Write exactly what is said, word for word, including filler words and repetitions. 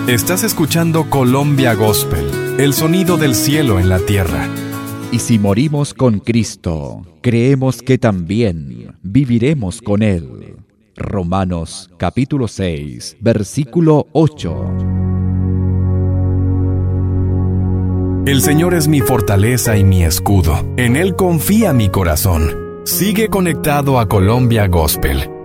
Estás escuchando Colombia Gospel, el sonido del cielo en la tierra. Y si morimos con Cristo, creemos que también viviremos con Él. Romanos capítulo seis, versículo ocho. El Señor es mi fortaleza y mi escudo. En Él confía mi corazón. Sigue conectado a Colombia Gospel.